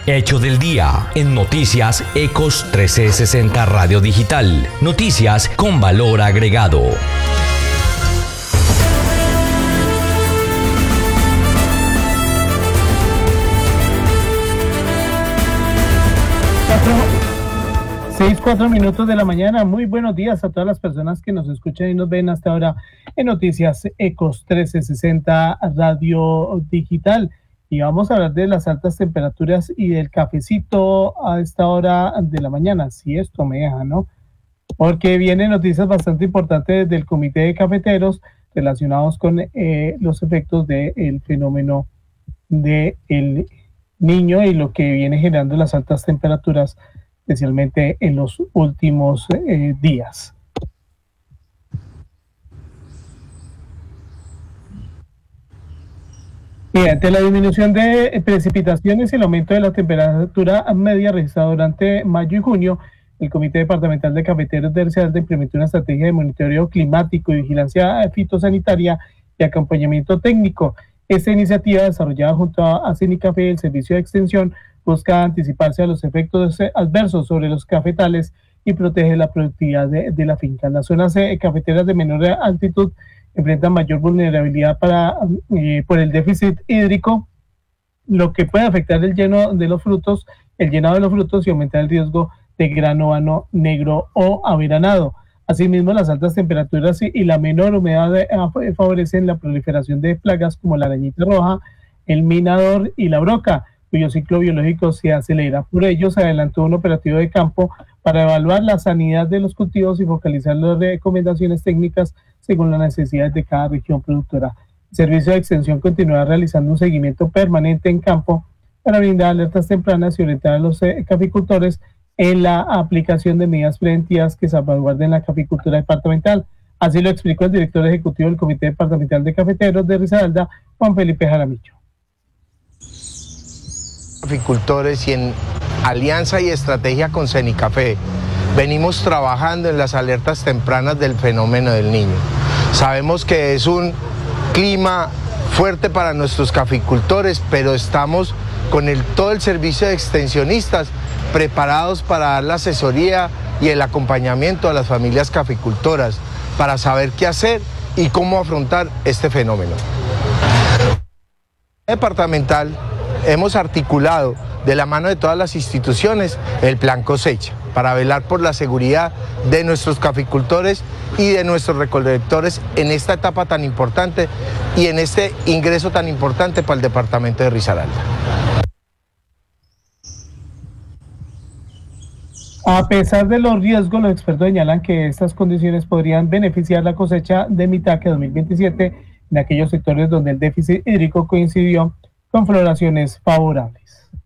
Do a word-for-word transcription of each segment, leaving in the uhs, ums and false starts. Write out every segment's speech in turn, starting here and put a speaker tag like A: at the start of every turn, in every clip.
A: Hecho del día en Noticias Ecos trescientos sesenta Radio Digital. Noticias con valor agregado.
B: Seis, cuatro minutos de la mañana. Muy buenos días a todas las personas que nos escuchan y nos ven hasta ahora en Noticias Ecos trescientos sesenta Radio Digital. Y vamos a hablar de las altas temperaturas y del cafecito a esta hora de la mañana, si esto me deja, ¿no? Porque vienen noticias bastante importantes del Comité de Cafeteros relacionados con eh, los efectos del fenómeno del Niño y lo que viene generando las altas temperaturas, especialmente en los últimos eh, días. Mediante la disminución de precipitaciones y el aumento de la temperatura media registrada durante mayo y junio, el Comité Departamental de Cafeteros de Risaralda implementó una estrategia de monitoreo climático y vigilancia fitosanitaria y acompañamiento técnico. Esta iniciativa, desarrollada junto a Cenicafé y el Servicio de Extensión, busca anticiparse a los efectos adversos sobre los cafetales y protege la productividad de, de la finca. Las zonas eh, cafeteras de menor altitud enfrentan mayor vulnerabilidad para, eh, por el déficit hídrico, lo que puede afectar el lleno de los frutos, el llenado de los frutos y aumentar el riesgo de grano vano negro o averanado. Asimismo, las altas temperaturas y, y la menor humedad de, eh, favorecen la proliferación de plagas como la arañita roja, el minador y la broca, cuyo ciclo biológico se acelera. Por ello, se adelantó un operativo de campo para evaluar la sanidad de los cultivos y focalizar las recomendaciones técnicas según las necesidades de cada región productora. El Servicio de Extensión continuará realizando un seguimiento permanente en campo para brindar alertas tempranas y orientar a los eh, caficultores en la aplicación de medidas preventivas que salvaguarden la caficultura departamental. Así lo explicó el director ejecutivo del Comité Departamental de Cafeteros de Risaralda, Juan Felipe Jaramillo.
C: Caficultores y en alianza y estrategia con Cenicafé venimos trabajando en las alertas tempranas del fenómeno del Niño. Sabemos que es un clima fuerte para nuestros caficultores, pero estamos con el, todo el servicio de extensionistas preparados para dar la asesoría y el acompañamiento a las familias caficultoras para saber qué hacer y cómo afrontar este fenómeno. Departamental hemos articulado de la mano de todas las instituciones el plan cosecha para velar por la seguridad de nuestros caficultores y de nuestros recolectores en esta etapa tan importante y en este ingreso tan importante para el departamento de Risaralda.
B: A pesar de los riesgos, los expertos señalan que estas condiciones podrían beneficiar la cosecha de Mitaque dos mil veintisiete en aquellos sectores donde el déficit hídrico coincidió con floraciones favorables.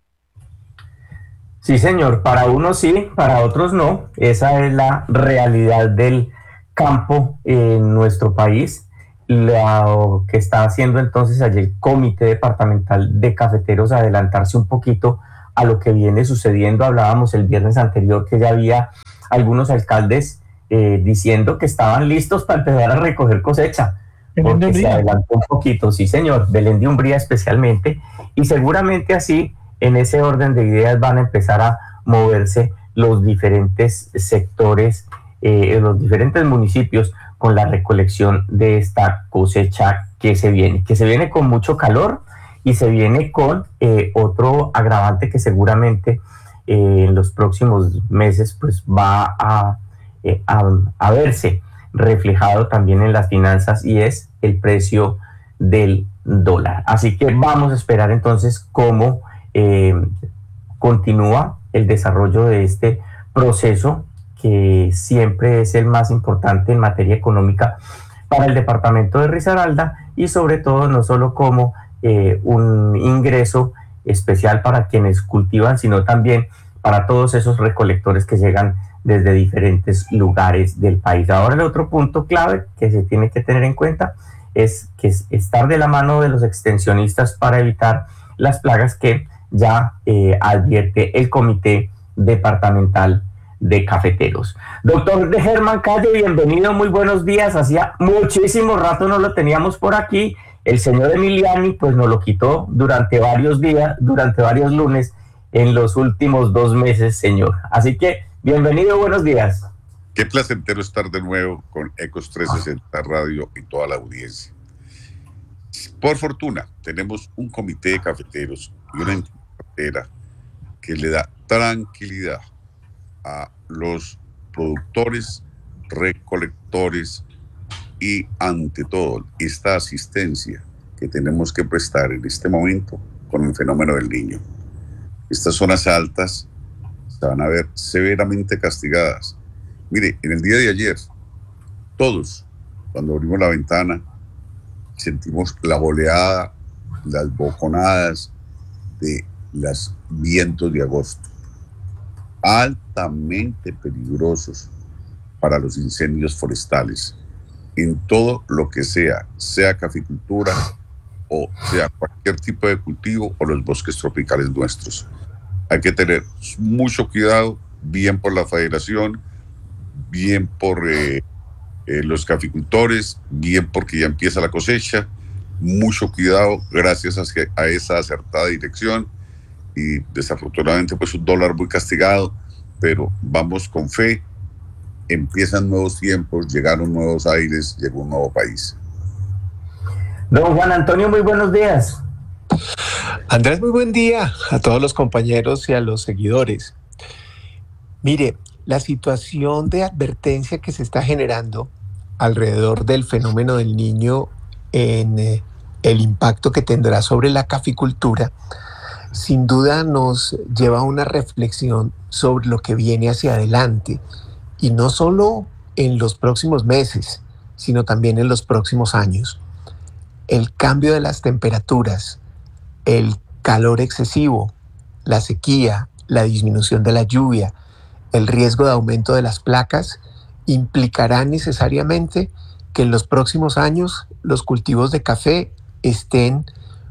D: Sí, señor, para unos sí, para otros no. Esa es la realidad del campo en nuestro país. Lo que está haciendo entonces allí el Comité Departamental de Cafeteros, adelantarse un poquito a lo que viene sucediendo. Hablábamos el viernes anterior que ya había algunos alcaldes eh, diciendo que estaban listos para empezar a recoger cosecha, porque se adelantó un poquito, sí señor, Belén de Umbría especialmente, y seguramente así, en ese orden de ideas van a empezar a moverse los diferentes sectores, eh, los diferentes municipios con la recolección de esta cosecha que se viene, que se viene con mucho calor y se viene con eh, otro agravante que seguramente eh, en los próximos meses pues va a, eh, a, a verse reflejado también en las finanzas, y es el precio del dólar. Así que vamos a esperar entonces cómo eh, continúa el desarrollo de este proceso, que siempre es el más importante en materia económica para el departamento de Risaralda, y sobre todo no solo como eh, un ingreso especial para quienes cultivan, sino también para todos esos recolectores que llegan desde diferentes lugares del país. Ahora el otro punto clave que se tiene que tener en cuenta es que es estar de la mano de los extensionistas para evitar las plagas que ya eh, advierte el Comité Departamental de Cafeteros. Doctor de Germán Calle, bienvenido, muy buenos días. Hacía muchísimo rato no lo teníamos por aquí. El señor Emiliani pues nos lo quitó durante varios días, durante varios lunes, en los últimos dos meses, señor. Así que, bienvenido, buenos días.
E: Qué placentero estar de nuevo con Ecos trescientos sesenta Radio y toda la audiencia. Por fortuna, tenemos un comité de cafeteros y una entidad cafetera que le da tranquilidad a los productores, recolectores y, ante todo, esta asistencia que tenemos que prestar en este momento con el fenómeno del Niño. Estas zonas altas se van a ver severamente castigadas. Mire, en el día de ayer, todos, cuando abrimos la ventana, sentimos la boleada, las boconadas de los vientos de agosto, altamente peligrosos para los incendios forestales, en todo lo que sea, sea caficultura o sea cualquier tipo de cultivo o los bosques tropicales nuestros. Hay que tener mucho cuidado, bien por la federación, bien por eh, eh, los caficultores, bien porque ya empieza la cosecha. Mucho cuidado, gracias a, a esa acertada dirección, y desafortunadamente pues un dólar muy castigado, pero vamos con fe. Empiezan nuevos tiempos, llegaron nuevos aires, llegó un nuevo país.
D: Don Juan Antonio, muy buenos días.
F: Andrés, muy buen día a todos los compañeros y a los seguidores. Mire, la situación de advertencia que se está generando alrededor del fenómeno del Niño en eh, el impacto que tendrá sobre la caficultura, sin duda nos lleva a una reflexión sobre lo que viene hacia adelante, y no solo en los próximos meses, sino también en los próximos años. El cambio de las temperaturas, el calor excesivo, la sequía, la disminución de la lluvia, el riesgo de aumento de las placas, implicarán necesariamente que en los próximos años los cultivos de café estén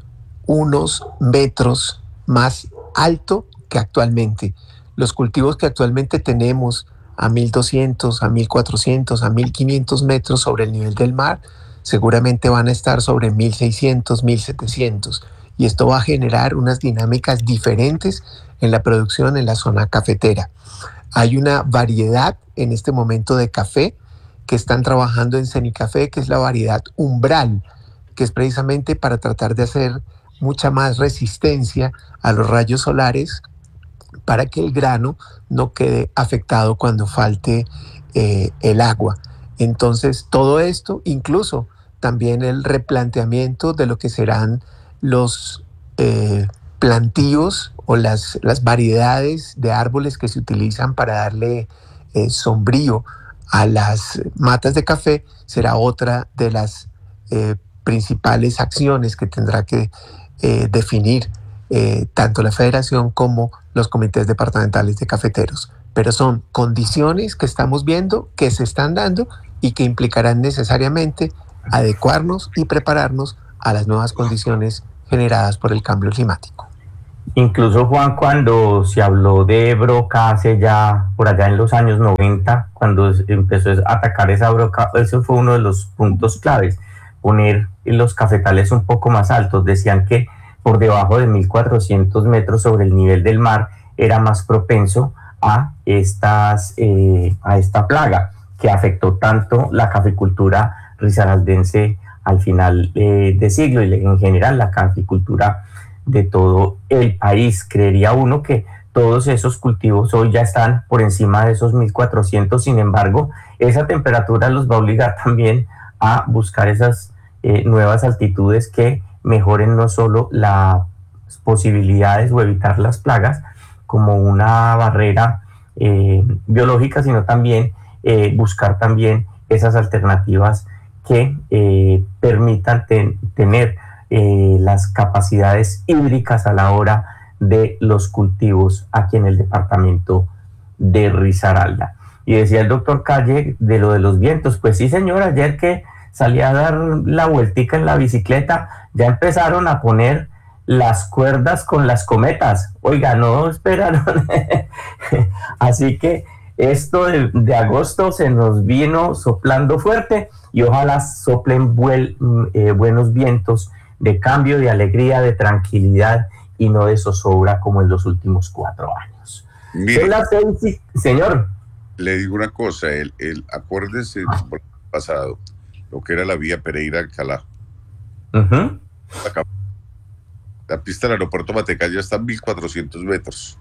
F: unos metros más alto que actualmente. Los cultivos que actualmente tenemos a mil doscientos, a mil cuatrocientos, a mil quinientos metros sobre el nivel del mar, seguramente van a estar sobre mil seiscientos, mil setecientos. Y esto va a generar unas dinámicas diferentes en la producción en la zona cafetera. Hay una variedad en este momento de café que están trabajando en Cenicafé, que es la variedad umbral, que es precisamente para tratar de hacer mucha más resistencia a los rayos solares para que el grano no quede afectado cuando falte eh, el agua. Entonces, todo esto, incluso también el replanteamiento de lo que serán los eh, plantíos o las, las variedades de árboles que se utilizan para darle eh, sombrío a las matas de café, será otra de las eh, principales acciones que tendrá que eh, definir eh, tanto la federación como los comités departamentales de cafeteros. Pero son condiciones que estamos viendo, que se están dando y que implicarán necesariamente adecuarnos y prepararnos a las nuevas condiciones generadas por el cambio climático.
D: Incluso, Juan, cuando se habló de broca hace ya, por allá en los años noventa, cuando empezó a atacar esa broca, ese fue uno de los puntos claves, poner los cafetales un poco más altos. Decían que por debajo de mil cuatrocientos metros sobre el nivel del mar era más propenso a, estas, eh, a esta plaga que afectó tanto la caficultura risaraldense al final eh, de siglo y en general la caficultura de todo el país. Creería uno que todos esos cultivos hoy ya están por encima de esos mil cuatrocientos, sin embargo, esa temperatura los va a obligar también a buscar esas eh, nuevas altitudes que mejoren no solo las posibilidades o evitar las plagas como una barrera eh, biológica, sino también eh, buscar también esas alternativas que eh, permitan ten, tener eh, las capacidades hídricas a la hora de los cultivos aquí en el departamento de Risaralda. Y decía el doctor Calle de lo de los vientos, pues sí señor, ayer que salí a dar la vueltica en la bicicleta, ya empezaron a poner las cuerdas con las cometas. Oiga, no esperaron. Así que esto de, de agosto se nos vino soplando fuerte y ojalá soplen buel, eh, buenos vientos de cambio, de alegría, de tranquilidad y no de zozobra como en los últimos cuatro años.
E: Mire,
D: Son las seis y... Señor.
E: Le digo una cosa, el, el acuérdese el pasado, lo que era la vía Pereira-Alcalá.
D: Uh-huh.
E: La, la pista del aeropuerto Matecaya está a mil cuatrocientos metros.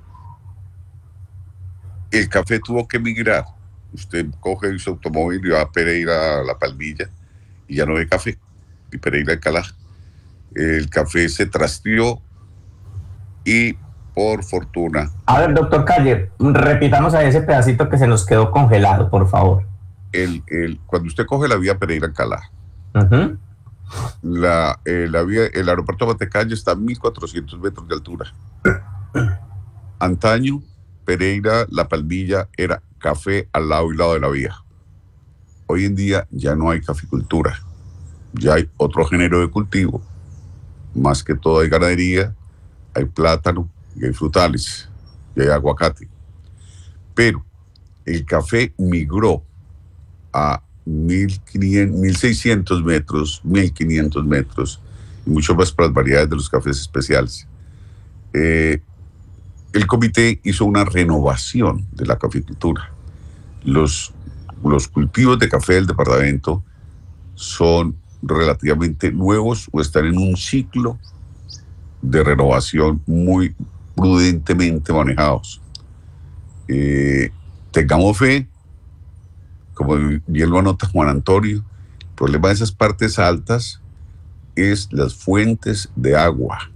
E: El café tuvo que migrar. Usted coge su automóvil y va a Pereira a La Palmilla y ya no ve café. Y Pereira-Alcalá. El café se trasteó y por fortuna...
D: A ver, doctor Calle, repitamos a ese pedacito que se nos quedó congelado, por favor.
E: El, el, cuando usted coge la vía Pereira-Alcalá,
D: uh-huh.
E: la, eh, la vía, el aeropuerto de Matecaya está a mil cuatrocientos metros de altura. Antaño, Pereira, La Palmilla, era café al lado y lado de la vía. Hoy en día ya no hay caficultura, ya hay otro género de cultivo. Más que todo hay ganadería, hay plátano, y hay frutales, y hay aguacate. Pero el café migró a mil quinientos, mil seiscientos metros, mil quinientos metros, y mucho más para las variedades de los cafés especiales. Eh, el comité hizo una renovación de la caficultura. Los, los cultivos de café del departamento son relativamente nuevos o están en un ciclo de renovación muy prudentemente manejados. Eh, tengamos fe, como bien lo anota Juan Antonio, el problema de esas partes altas es las fuentes de agua.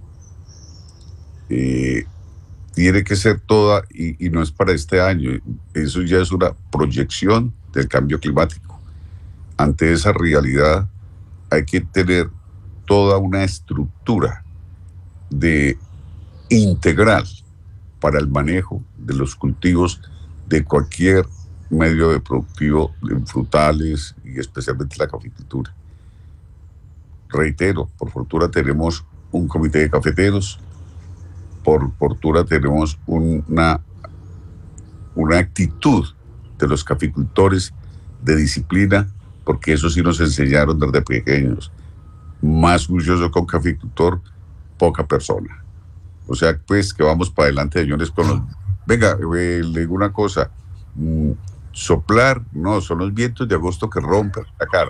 E: Eh, tiene que ser toda, y, y no es para este año, eso ya es una proyección del cambio climático. Ante esa realidad hay que tener toda una estructura de integral para el manejo de los cultivos de cualquier medio de productivo en frutales y especialmente la caficultura. Reitero, por fortuna tenemos un comité de cafeteros, por fortuna tenemos una, una actitud de los caficultores de disciplina, porque eso sí nos enseñaron desde pequeños. Más juicioso con caficultor, poca persona. O sea, pues que vamos para adelante, señores, con los... Venga, eh, le digo una cosa, mm, soplar, no, son los vientos de agosto que rompen la cara.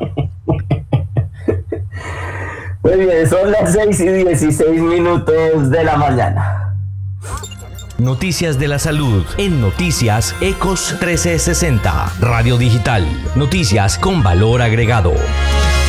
D: Muy bien, son las seis y dieciséis minutos de la mañana.
A: Noticias de la salud en Noticias Ecos trece sesenta, Radio Digital. Noticias con valor agregado.